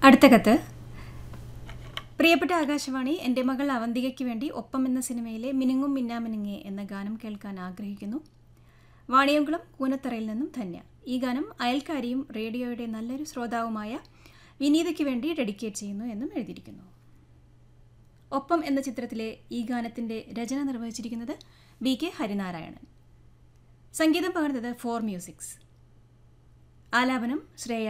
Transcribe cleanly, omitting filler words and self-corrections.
അടുത്ത കത്ത്. പ്രിയപ്പെട്ട ആകാശവാണി, എൻ്റെ മകൾ അവന്തികയ്ക്ക് വേണ്ടി ഒപ്പം എന്ന സിനിമയിലെ മിനുങ്ങും മിന്നാമിനുങ്ങേ എന്ന ഗാനം കേൾക്കാൻ ആഗ്രഹിക്കുന്നു. വാണിയംകുളം കൂനത്തറയിൽ നിന്നും ധന്യ. ഈ ഗാനം അയൽക്കാരിയും റേഡിയോയുടെ നല്ലൊരു ശ്രോതാവുമായ വിനീതയ്ക്ക് വേണ്ടി ഡെഡിക്കേറ്റ് ചെയ്യുന്നു എന്നും എഴുതിയിരിക്കുന്നു. ഒപ്പം എന്ന ചിത്രത്തിലെ ഈ ഗാനത്തിൻ്റെ രചന നിർവഹിച്ചിരിക്കുന്നത് BK ഹരിനാരായണൻ. സംഗീതം പകർന്നത് ഫോർ മ്യൂസിക്സ്. ആലാപനം ശ്രേയ